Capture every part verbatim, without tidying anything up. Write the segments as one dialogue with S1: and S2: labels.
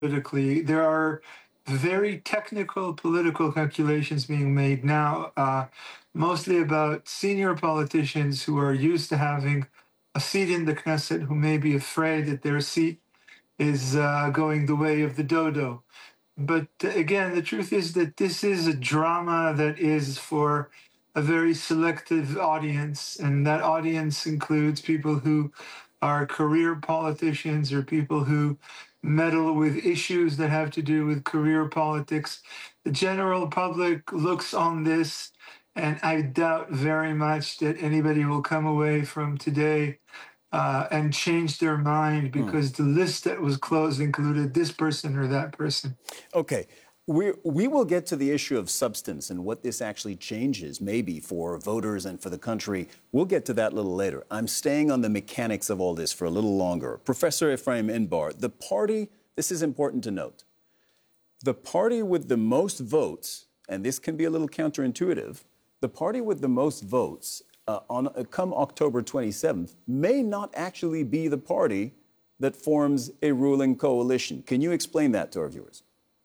S1: politically. There are very technical political calculations being made now, uh, mostly about senior politicians who are used to having a seat in the Knesset who may be afraid that their seat is uh, going the way of the dodo. But uh, again, the truth is that this is a drama that is for a very selective audience, and that audience includes people who are career politicians or people who meddle with issues that have to do with career politics. The general public looks on this, and I doubt very much that anybody will come away from today uh, and change their mind because the list that was closed included this person or that person.
S2: Okay. We we will get to the issue of substance and what this actually changes, maybe, for voters and for the country. We'll get to that a little later. I'm staying on the mechanics of all this for a little longer. Professor Ephraim Inbar, the party, this is important to note, the party with the most votes, and this can be a little counterintuitive, the party with the most votes uh, on uh, come October twenty-seventh may not actually be the party that forms a ruling coalition. Can you explain that to our viewers?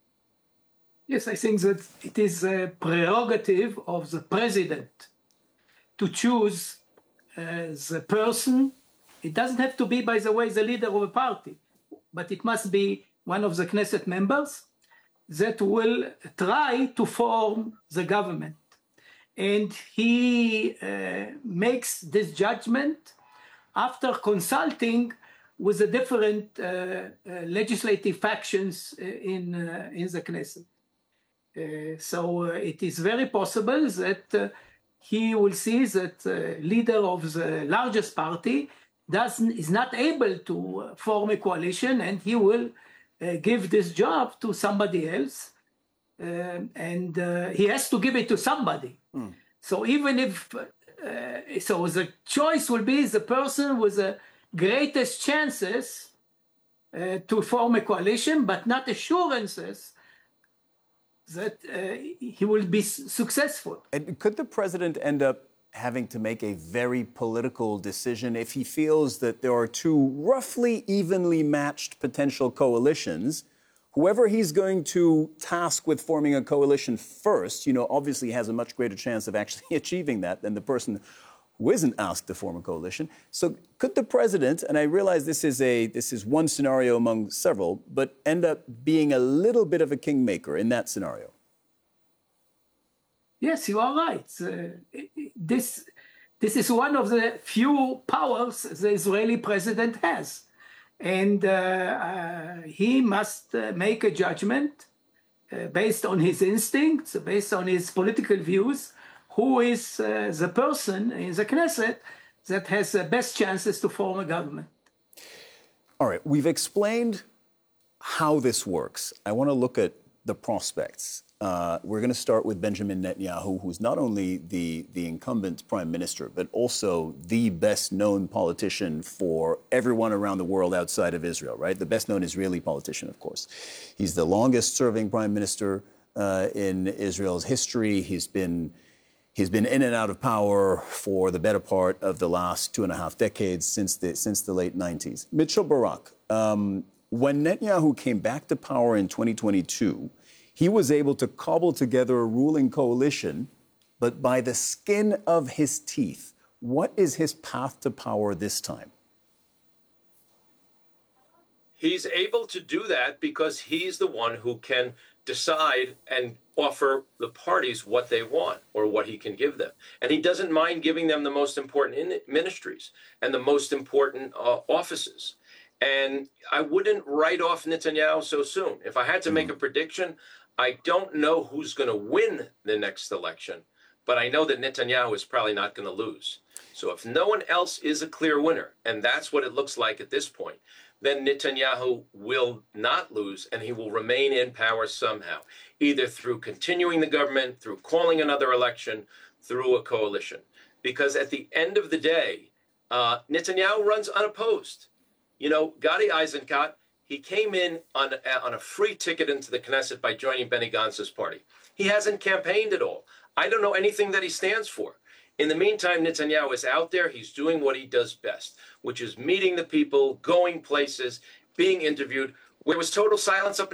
S3: Yes, I think that it is a prerogative of the president to choose uh, the person. It doesn't have to be, by the way, the leader of a party, but it must be one of the Knesset members that will try to form the government. And he uh, makes this judgment after consulting with the different uh, uh, legislative factions in, uh, in the Knesset. Uh, so uh, it is very possible that uh, he will see that the uh, leader of the largest party doesn't, is not able to uh, form a coalition, and he will uh, give this job to somebody else. Um, and uh, he has to give it to somebody. Mm. So even if, uh, so the choice will be the person with the greatest chances uh, to form a coalition, but not assurances that uh, he will be successful.
S2: And could the president end up having to make a very political decision if he feels that there are two roughly evenly matched potential coalitions? Whoever he's going to task with forming a coalition first, you know, obviously has a much greater chance of actually achieving that than the person who isn't asked to form a coalition. So could the president, and I realize this is a this is one scenario among several, but end up being a little bit of a kingmaker in that scenario?
S3: Yes, you are right. Uh, this this is one of the few powers the Israeli president has. And uh, uh, he must uh, make a judgment uh, based on his instincts, based on his political views, who is uh, the person in the Knesset that has the best chances to form a government.
S2: All right, we've explained how this works. I want to look at the prospects. Uh, we're going to start with Benjamin Netanyahu, who's not only the, the incumbent prime minister, but also the best-known politician for everyone around the world outside of Israel, right? The best-known Israeli politician, of course. He's the longest-serving prime minister uh, in Israel's history. He's been... He's been in and out of power for the better part of the last two and a half decades, since the, since the late nineties. Mitchell Barak, um, when Netanyahu came back to power in twenty twenty-two, he was able to cobble together a ruling coalition, but by the skin of his teeth. What is his path to power this time?
S4: He's able to do that because he's the one who can decide and offer the parties what they want or what he can give them. And he doesn't mind giving them the most important in ministries and the most important uh, offices. And I wouldn't write off Netanyahu so soon. If I had to make a prediction, I don't know who's going to win the next election, but I know that Netanyahu is probably not going to lose. So if no one else is a clear winner, and that's what it looks like at this point, then Netanyahu will not lose, and he will remain in power somehow, either through continuing the government, through calling another election, through a coalition. Because at the end of the day, uh, Netanyahu runs unopposed. You know, Gadi Eisenkot, he came in on, on a free ticket into the Knesset by joining Benny Gantz's party. He hasn't campaigned at all. I don't know anything that he stands for. In the meantime, Netanyahu is out there. He's doing what he does best, which is meeting the people, going places, being interviewed. There was total silence up